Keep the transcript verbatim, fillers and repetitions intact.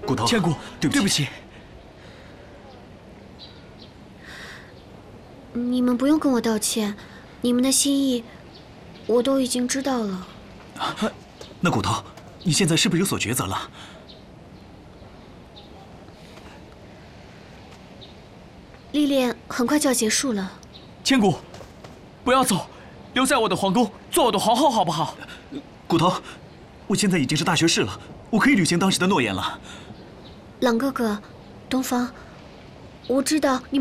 骨头， 千骨， 对不起， 对不起。 你们不用跟我道歉，你们的心意我都已经知道了。 那骨头，你现在是不是有所抉择了？ 历练很快就要结束了。 千骨，不要走，留在我的皇宫，做我的皇后，好不好？ 骨头，我现在已经是大学士了，我可以履行当时的诺言了。 朗哥哥，东方，我知道你们。